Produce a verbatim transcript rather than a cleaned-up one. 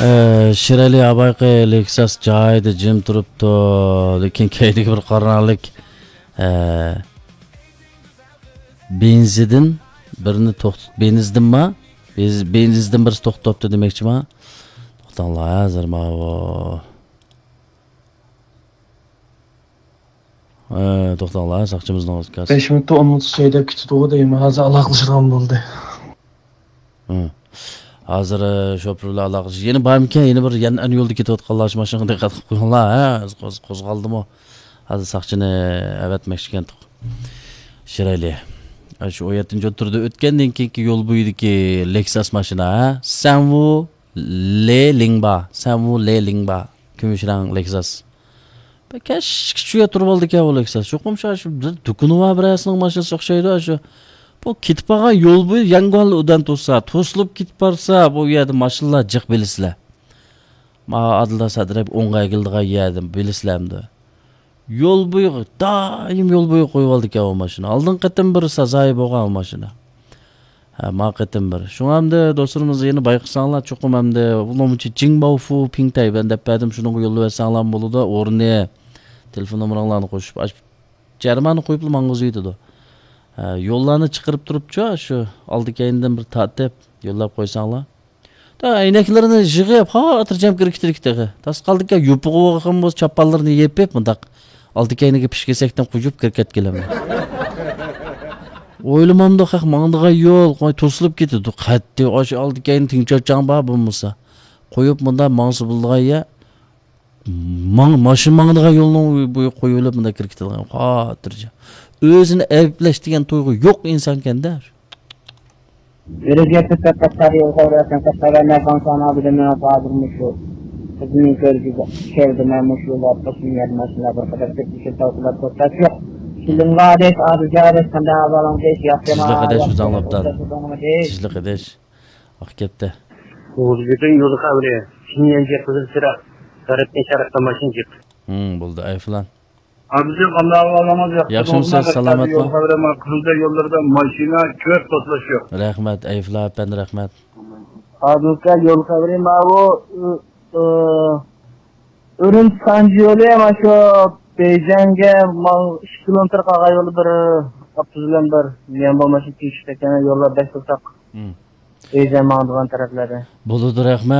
Shirali abayqi Lexus joyida jim turibdi, lekin keydagi bir qaranlik benzinden birini to'xtat, benzindanmi? Benzindan birisi to'xtatdi demoqchiman. To'xtanglar hozir mana Ee, to'xtanglar, saqchimizning o'tkaz. besh minut o'n minut joyda kutdi deyman, hozir aloqalashgan bo'ldi. Hı. Hazır şoförler alaqışı. Yeni barmken yeni bir yan an yolda ketayotganlar mashinaga diqqat qilib qo'yinglar. Ha, qo'zg'aldimi? Hozir saqchini avatmoqchikan. Shirali. Shu o yettinchi o'tirda o'tgandan keyingi yo'l bo'yidagi Lexus mashina, ha? Sanwu Le Lingba, Sanwu Le Lingba. Kumush rang Lexus. Bakash shuya turib oldi ekan bu Lexus. Shu qumsha shu dukunova birasining mashinasi o'xshaydi shu. Bu ketib qolgan yo'l bo'yi yangonli udan to'sa, to'silib ketib borsa, bu yerda mashinalar jiq bilisizlar. Ma Adilda Sadrab o'ng'ay gildigan yerda bilisizlarmi? Yo'l bo'yi doim yo'l bo'yi qo'yib oldi ekan bu mashina. Oldin qatim bir sazoyi bo'lgan mashina. Ha, ma qatim bir. Shu hamda do'stlarimiz yana bayqisanglar, cho'qim hamda ularcha Jingbaofu Pingtay ben deb berdim, shuni yo'l versanglar bo'ladi. O'rni telefon nomerlarini qo'shib, jarmani qo'yib mang'iziydi. Yo'llarni chiqarib turibchi, shu oldi-keyindan bir tatib yo'llab qo'ysanglar. Da aynaklarini yig'ib, xotirjam kiriktirikdagi. Tasqaldiga yupug'im bo'z chapallarni yeb-yeb bundaq oldi-keyiniga pishkesakdan qo'yib kirkat kelaman. O'ylamamda haq mangdiga yo'l qo'y to'silib ketdi. Qattiq osh oldi-keyin tinchachang bor bo'lmasa, qo'yib bunda mangsi buldiga mang mashina mangdiga yo'lni bo'yi qo'yilib bunda kirkitilgan. Xotirjam. Özünü evleştiren tuygu yok insan kendi. Öğretmen sekreteri öğretmen sekreterine konsan abi de ne yapardırmış o. Kızını gördü, sevdime muşlular, başını yermesine bir kadar teknik tavsiyeler koştak yok. Şimdi vadet adı caret sende avalan deş yaptığına. Sizle kadeş biz anlaptan. Sizle kadeş. Akipte. Uzbek'in yolu kavraya. Sinyalce kızıl sıra. Öğretmen şarkıda maşın çıktı. Hmm, buldu ay falan. Abicim Allah'a alamaz yaptı. Yaxşımısınız, salamat mı? Kızılda yollarda maşina kör toslaşıyor. Rahmet, ayfla, ben rahmet. Abdülkal yol kavrayım abi ürün sancı yolu ama şu Beycen'e iki kilometre kağa yolu bir kaptızılan bir yan bulmaşı ki işte yollar beş tutsak Beycen mağduran tarafları. Buludu rahmet.